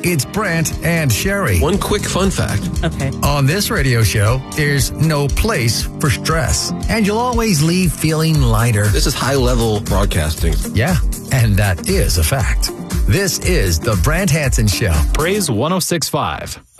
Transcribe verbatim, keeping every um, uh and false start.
it's Brant and Sherry. One quick fun fact. Okay. On this radio show, there's no place for stress. And you'll always leave feeling lighter. This is high-level broadcasting. Yeah, and that is a fact. This is the Brant Hansen Show. Praise one oh six point five.